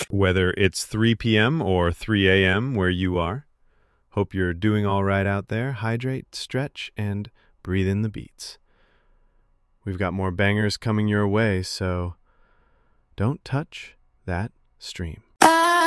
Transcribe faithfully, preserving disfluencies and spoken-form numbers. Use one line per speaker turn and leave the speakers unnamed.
Whether it's three p.m. or three a.m. where you are, hope you're doing all right out there. Hydrate, stretch, and breathe in the beats. We've got more bangers coming your way, so don't touch that stream.